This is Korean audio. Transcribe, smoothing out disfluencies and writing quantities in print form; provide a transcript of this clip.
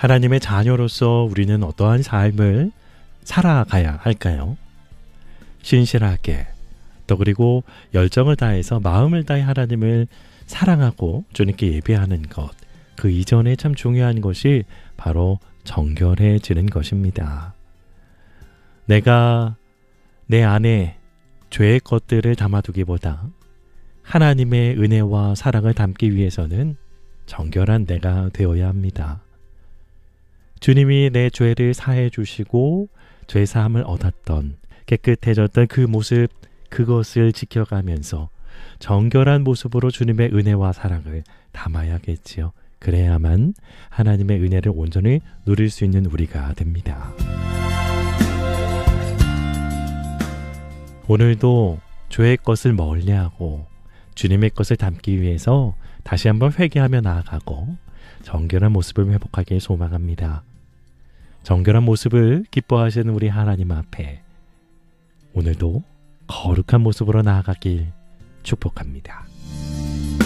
하나님의 자녀로서 우리는 어떠한 삶을 살아가야 할까요? 신실하게, 또 그리고 열정을 다해서 마음을 다해 하나님을 사랑하고 주님께 예배하는 것, 그 이전에 참 중요한 것이 바로 정결해지는 것입니다. 내가 내 안에 죄의 것들을 담아두기보다 하나님의 은혜와 사랑을 담기 위해서는 정결한 내가 되어야 합니다. 주님이 내 죄를 사해 주시고 죄사함을 얻었던, 깨끗해졌던 그 모습, 그것을 지켜가면서 정결한 모습으로 주님의 은혜와 사랑을 담아야겠지요. 그래야만 하나님의 은혜를 온전히 누릴 수 있는 우리가 됩니다. 오늘도 죄의 것을 멀리하고 주님의 것을 담기 위해서 다시 한번 회개하며 나아가고 정결한 모습을 회복하길 소망합니다. 정결한 모습을 기뻐하시는 우리 하나님 앞에 오늘도 거룩한 모습으로 나아가길 축복합니다.